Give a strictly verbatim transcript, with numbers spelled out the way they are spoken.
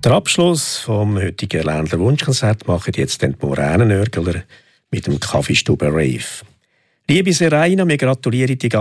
Der Abschluss vom heutigen Ländler Wunschkonzert machen jetzt die Moränenörgler mit dem Kaffeestube Rave. Liebe Seraina, wir gratulieren dir